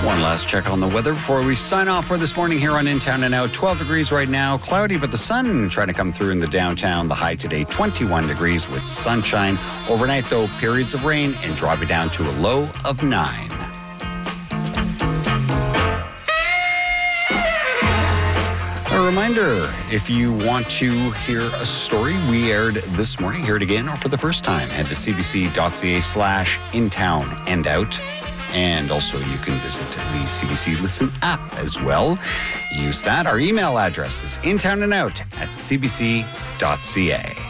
One last check on the weather before we sign off for this morning here on In Town and Out. 12 degrees right now, cloudy, but the sun trying to come through in the downtown. The high today, 21 degrees with sunshine. Overnight, though, periods of rain and dropping down to a low of 9. A reminder, if you want to hear a story we aired this morning, hear it again or for the first time, head to cbc.ca/intownandout. And also you can visit the CBC Listen app as well. Use that. Our email address is intownandout@cbc.ca.